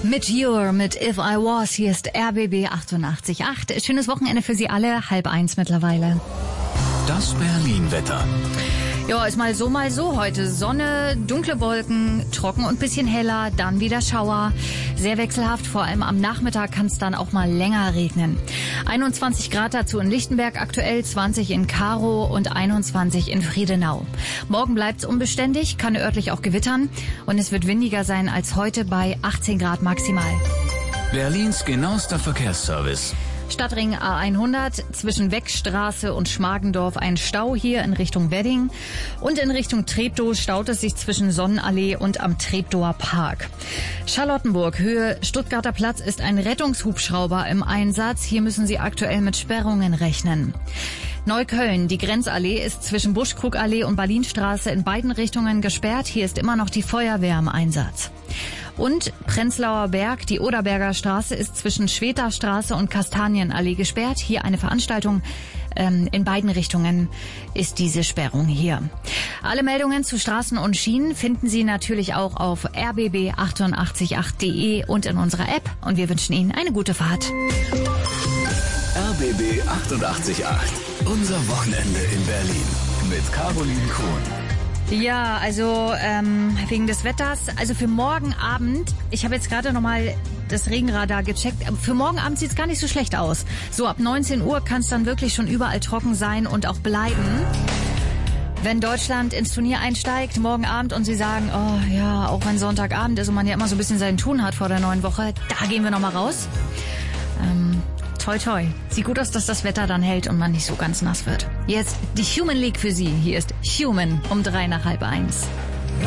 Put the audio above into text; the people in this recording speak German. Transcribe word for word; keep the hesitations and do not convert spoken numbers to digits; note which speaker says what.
Speaker 1: Mit Your, mit If I Was, hier ist R B B achtundachtzig Komma acht. Schönes Wochenende für Sie alle, halb eins mittlerweile.
Speaker 2: Das Berlin-Wetter.
Speaker 1: Ja, ist mal so, mal so heute. Sonne, dunkle Wolken, trocken und bisschen heller, dann wieder Schauer. Sehr wechselhaft, vor allem am Nachmittag kann es dann auch mal länger regnen. einundzwanzig Grad dazu in Lichtenberg aktuell, zwanzig in Karow und einundzwanzig in Friedenau. Morgen bleibt's unbeständig, kann örtlich auch gewittern und es wird windiger sein als heute bei achtzehn Grad maximal.
Speaker 2: Berlins genauester Verkehrsservice.
Speaker 1: Stadtring A hundert, zwischen Weckstraße und Schmargendorf ein Stau hier in Richtung Wedding. Und in Richtung Treptow staut es sich zwischen Sonnenallee und am Treptower Park. Charlottenburg, Höhe Stuttgarter Platz, ist ein Rettungshubschrauber im Einsatz. Hier müssen Sie aktuell mit Sperrungen rechnen. Neukölln, die Grenzallee ist zwischen Buschkrugallee und Berlinstraße in beiden Richtungen gesperrt. Hier ist immer noch die Feuerwehr im Einsatz. Und Prenzlauer Berg, die Oderberger Straße ist zwischen Schwedter Straße und Kastanienallee gesperrt. Hier eine Veranstaltung. Ähm, in beiden Richtungen ist diese Sperrung hier. Alle Meldungen zu Straßen und Schienen finden Sie natürlich auch auf r b b achtundachtzig Komma acht punkt d e und in unserer App. Und wir wünschen Ihnen eine gute Fahrt.
Speaker 2: R B B achtundachtzig Komma acht. Unser Wochenende in Berlin mit Caroline Krohn.
Speaker 1: Ja, also ähm, wegen des Wetters, also für morgen Abend, ich habe jetzt gerade nochmal das Regenradar gecheckt, für morgen Abend sieht's gar nicht so schlecht aus. So ab neunzehn Uhr kann es dann wirklich schon überall trocken sein und auch bleiben. Wenn Deutschland ins Turnier einsteigt, morgen Abend, und Sie sagen, oh ja, auch wenn Sonntagabend ist und man ja immer so ein bisschen sein Tun hat vor der neuen Woche, da gehen wir nochmal raus. Ähm, toi toi. Sieht gut aus, dass das Wetter dann hält und man nicht so ganz nass wird. Jetzt die Human League für Sie. Hier ist Human um drei nach halb eins.